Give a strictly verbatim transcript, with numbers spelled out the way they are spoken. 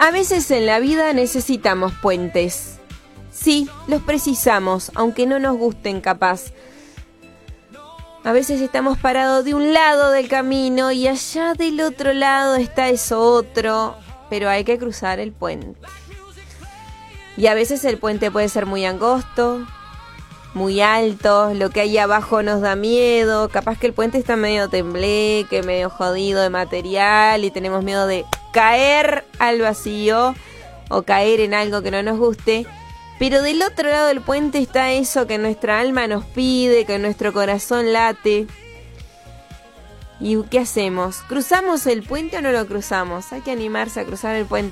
A veces en la vida necesitamos puentes. Sí, los precisamos, aunque no nos gusten capaz. A veces estamos parados de un lado del camino y allá del otro lado está eso otro, pero hay que cruzar el puente. Y a veces el puente puede ser muy angosto, muy alto, lo que hay abajo nos da miedo, capaz que el puente está medio tembleque, medio jodido de material y tenemos miedo de caer al vacío o caer en algo que no nos guste. Pero del otro lado del puente está eso que nuestra alma nos pide, que nuestro corazón late. ¿Y qué hacemos? ¿Cruzamos el puente o no lo cruzamos? Hay que animarse a cruzar el puente.